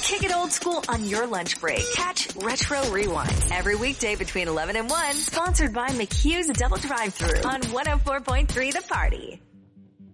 Kick it old school on your lunch break. Catch Retro Rewind every weekday between 11 and 1. Sponsored by McHugh's Double Drive-Thru on 104.3 The Party.